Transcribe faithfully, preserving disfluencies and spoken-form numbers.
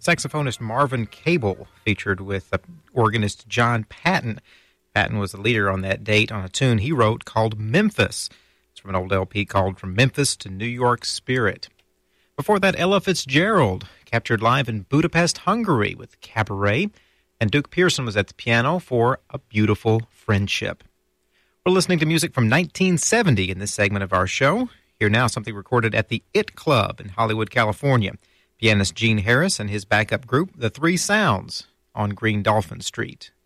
Saxophonist Marvin Cable featured with uh, organist John Patton. Patton was the leader on that date on a tune he wrote called Memphis. It's from an old L P called From Memphis to New York Spirit. Before that, Ella Fitzgerald, captured live in Budapest, Hungary with Cabaret, and Duke Pearson was at the piano for A Beautiful Friendship. We're listening to music from nineteen seventy in this segment of our show. Here now, something recorded at the It Club in Hollywood, California. Pianist Gene Harris and his backup group, The Three Sounds, on Green Dolphin Street.